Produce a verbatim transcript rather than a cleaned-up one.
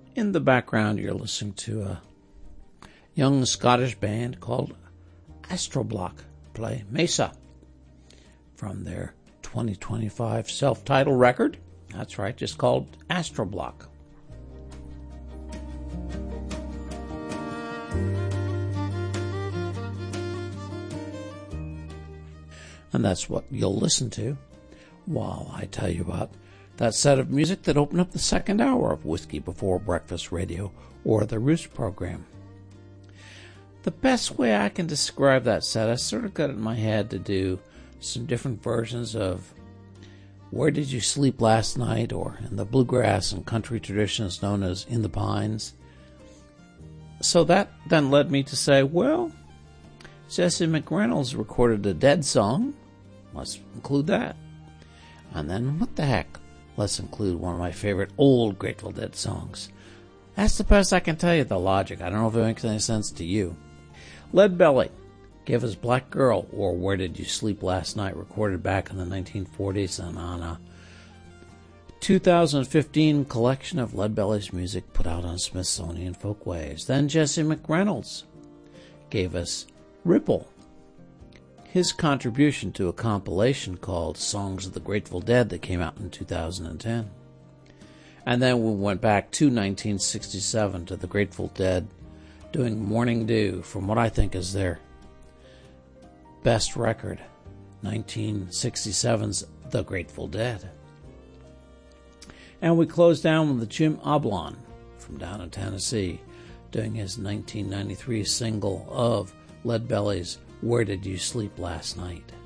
In the background, you're listening to a young Scottish band called Astroblock play Mesa from their twenty twenty-five self-titled record. That's right, just called Astroblock. And that's what you'll listen to while I tell you about that set of music that opened up the second hour of Whiskey Before Breakfast Radio, or the Roost program. The best way I can describe that set, I sort of got it in my head to do some different versions of Where Did You Sleep Last Night, or in the bluegrass and country traditions known as In the Pines. So that then led me to say, well, Jesse McReynolds recorded a Dead song. Let's include that. And then, what the heck? Let's include one of my favorite old Grateful Dead songs. That's the best I can tell you, the logic. I don't know if it makes any sense to you. Leadbelly gave us Black Girl, or Where Did You Sleep Last Night, recorded back in the nineteen forties and on a two thousand fifteen collection of Leadbelly's music put out on Smithsonian Folkways. Then Jesse McReynolds gave us Ripple, his contribution to a compilation called Songs of the Grateful Dead that came out in two thousand ten. And then we went back to nineteen sixty-seven to the Grateful Dead doing Morning Dew from what I think is their best record, nineteen sixty-seven's The Grateful Dead. And we closed down with the Jim Oblon from down in Tennessee doing his nineteen ninety-three single of Leadbelly's Where Did You Sleep Last Night.